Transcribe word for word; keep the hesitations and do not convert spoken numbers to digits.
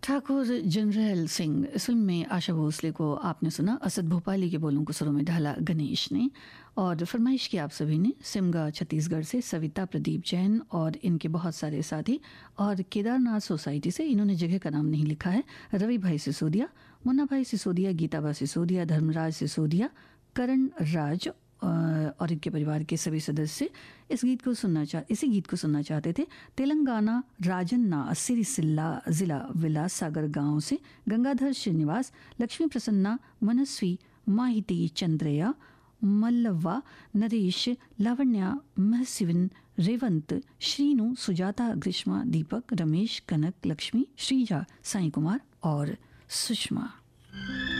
ठाकुर general Singh इस film में आशा भोसले को आपने सुना। असद भोपाली के बोलों को सुरों में ढाला गणेश ने, और फरमाइश की आप सभी ने सिमगा छत्तीसगढ़ से सविता प्रदीप जैन और इनके बहुत सारे साथी, और केदारनाथ सोसाइटी से इन्होंने जगह का नाम नहीं लिखा है, रवि भाई सिसोदिया, मुन्ना भाई सिसोदिया, गीताबा सिसोदिया, धर्मराज सिसोदिया, करण राज और इनके परिवार के सभी सदस्य इस गीत को सुनना चाह इसी गीत को सुनना चाहते थे। तेलंगाना राजन्ना सिरिसिल्ला जिला विलास सागर गांव से गंगाधर श्रीनिवास, लक्ष्मी प्रसन्ना, मनस्वी, माहिती चंद्रया, मल्लवा, नरेश, लावण्या, महसिवन, रेवंत, श्रीनु, सुजाता, ग्रीष्मा, दीपक, रमेश, कनक, लक्ष्मी, श्रीजा, साई कुमार और सुषमा।